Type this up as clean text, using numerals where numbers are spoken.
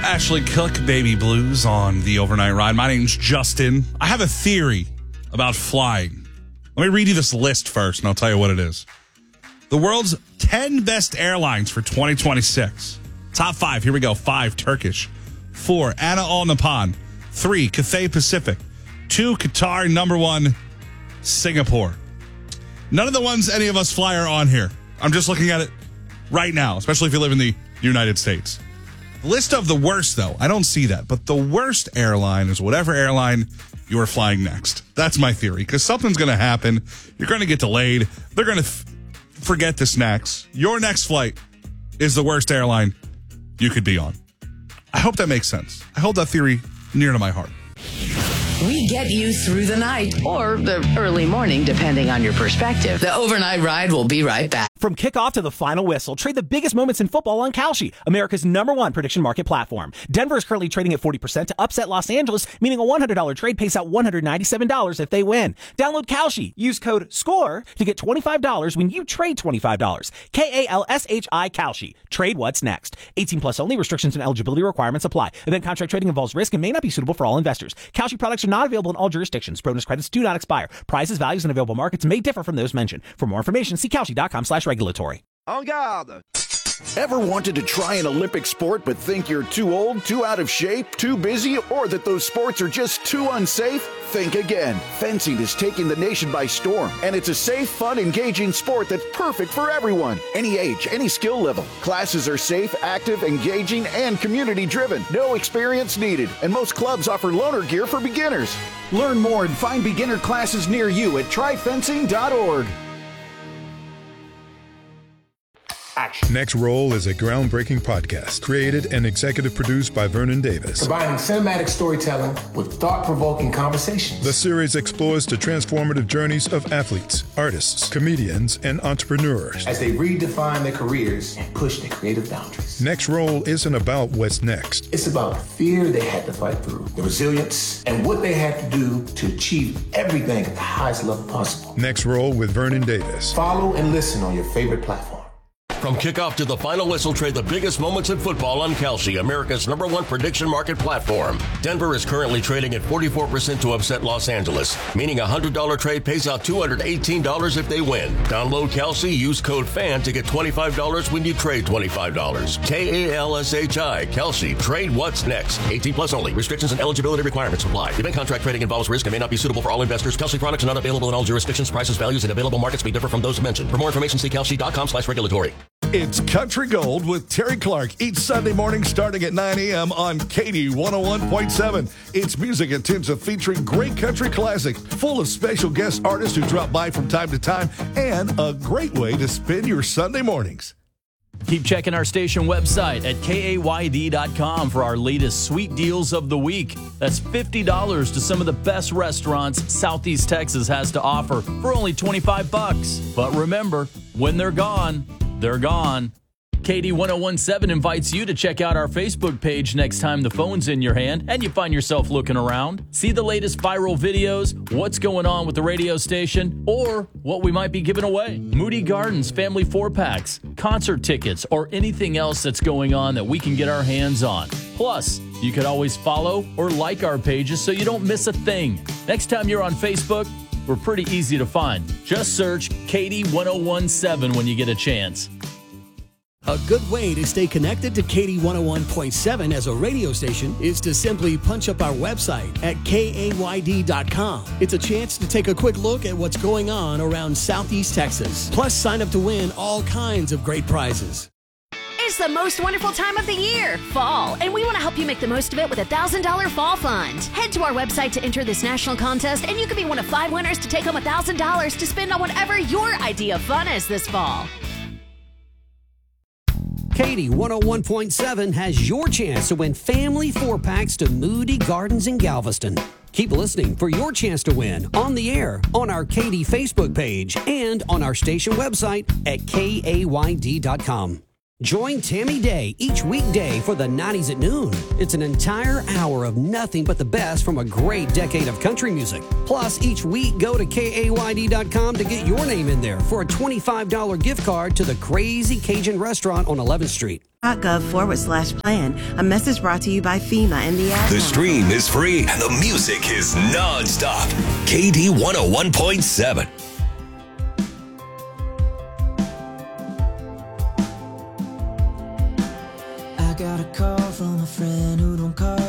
Ashley Cook, Baby Blues on the Overnight Ride. My name's Justin. I have a theory about flying. Let me read you this list first, and I'll tell you what it is. The world's 10 best airlines for 2026. Top 5. Here we go. 5, Turkish. 4, Anna All Nippon. 3, Cathay Pacific. 2, Qatar. Number 1, Singapore. None of the ones any of us fly are on here. I'm just looking at it right now, especially if you live in the United States. List of the worst, though. I don't see that. But the worst airline is whatever airline you are flying next. That's my theory, because something's going to happen. You're going to get delayed. They're going to forget the snacks. Your next flight is the worst airline you could be on. I hope that makes sense. I hold that theory near to my heart. We get you through the night or the early morning, depending on your perspective. The Overnight Ride will be right back. From kickoff to the final whistle, trade the biggest moments in football on Kalshi, America's #1 prediction market platform. Denver is currently trading at 40% to upset Los Angeles, meaning a $100 trade pays out $197 if they win. Download Kalshi. Use code SCORE to get $25 when you trade $25. KALSHI Kalshi. Trade what's next. 18 plus only. Restrictions and eligibility requirements apply. Event contract trading involves risk and may not be suitable for all investors. Kalshi products are not available in all jurisdictions. Bonus credits do not expire. Prices, values, and available markets may differ from those mentioned. For more information, see Kalshi.com/regulatory. En garde! Ever wanted to try an Olympic sport but think you're too old, too out of shape, too busy, or that those sports are just too unsafe? Think again. Fencing is taking the nation by storm, and it's a safe, fun, engaging sport that's perfect for everyone. Any age, any skill level. Classes are safe, active, engaging, and community-driven. No experience needed, and most clubs offer loaner gear for beginners. Learn more and find beginner classes near you at tryfencing.org. Action. Next Roll is a groundbreaking podcast created and executive produced by Vernon Davis. Combining cinematic storytelling with thought-provoking conversations. The series explores the transformative journeys of athletes, artists, comedians, and entrepreneurs as they redefine their careers and push their creative boundaries. Next Roll isn't about what's next. It's about the fear they had to fight through, the resilience, and what they had to do to achieve everything at the highest level possible. Next Roll with Vernon Davis. Follow and listen on your favorite platform. From kickoff to the final whistle, trade the biggest moments in football on Kalshi, America's #1 prediction market platform. Denver is currently trading at 44% to upset Los Angeles, meaning a $100 trade pays out $218 if they win. Download Kalshi, use code FAN to get $25 when you trade $25. KALSHI, Kalshi, trade what's next. 18 plus only. Restrictions and eligibility requirements apply. Event contract trading involves risk and may not be suitable for all investors. Kalshi products are not available in all jurisdictions. Prices, values, and available markets may differ from those mentioned. For more information, see Kalshi.com/regulatory. It's Country Gold with Terry Clark each Sunday morning starting at 9 a.m. on Katy 101.7. It's music intensive featuring great country classics, full of special guest artists who drop by from time to time, and a great way to spend your Sunday mornings. Keep checking our station website at KAYD.com for our latest sweet deals of the week. That's $50 to some of the best restaurants Southeast Texas has to offer for only $25. But remember, when they're gone, they're gone. Katy 101.7 invites you to check out our Facebook page next time the phone's in your hand and you find yourself looking around. See the latest viral videos, what's going on with the radio station, or what we might be giving away. Moody Gardens family 4-packs, concert tickets, or anything else that's going on that we can get our hands on. Plus, you could always follow or like our pages so you don't miss a thing. Next time you're on Facebook, we're pretty easy to find. Just search Katy 101.7 when you get a chance. A good way to stay connected to Katy 101.7 as a radio station is to simply punch up our website at KAYD.com. It's a chance to take a quick look at what's going on around Southeast Texas. Plus, sign up to win all kinds of great prizes. It's the most wonderful time of the year, fall, and we want to help you make the most of it with a $1,000 fall fund. Head to our website to enter this national contest, and you could be one of 5 winners to take home $1,000 to spend on whatever your idea of fun is this fall. Katy 101.7 has your chance to win family 4-packs to Moody Gardens in Galveston. Keep listening for your chance to win on the air, on our Katy Facebook page, and on our station website at KAYD.com. Join Tammy Day each weekday for the 90s at noon. It's an entire hour of nothing but the best from a great decade of country music. Plus, each week, go to KAYD.com to get your name in there for a $25 gift card to the Crazy Cajun Restaurant on 11th Street. .gov/plan. A message brought to you by FEMA and the ad. The stream is free and the music is non-stop. KD 101.7. I got a call from a friend who don't call